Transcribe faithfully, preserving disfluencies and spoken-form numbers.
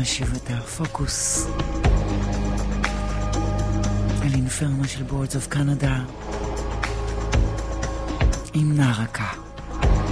נשיב את הפוקוס על אינפרנו של בורדס אוף קנדה עם נרקה.